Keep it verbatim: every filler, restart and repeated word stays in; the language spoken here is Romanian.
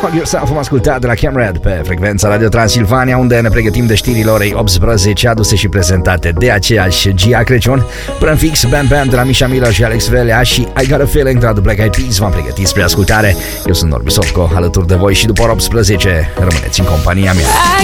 Hug Yourself am ascultat de la Camred pe frecvența Radio Transilvania, unde ne pregătim de știrile orei optsprezece, aduse și prezentate de aceeași Gia Crăciun. Până în fix, Bam Bam de la Misha Miller și Alex Velea și I Got a Feeling de la The Black Eyed Peas v-am pregătit spre ascultare. Eu sunt Norbi Sofco, alături de voi și după ora optsprezece rămâneți în compania mea.